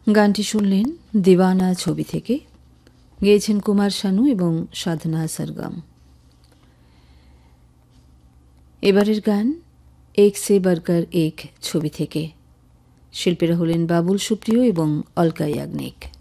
গানটি শুনলেন দিওয়ানা ছবি থেকে, গেয়েছেন কুমার শানু এবং সাধনা সরগম। এবারের গান এক সে বরকর এক ছবি থেকে। শিল্পীরা হলেন বাবুল সুপ্রিয় এবং অলকা ইয়াগনিক।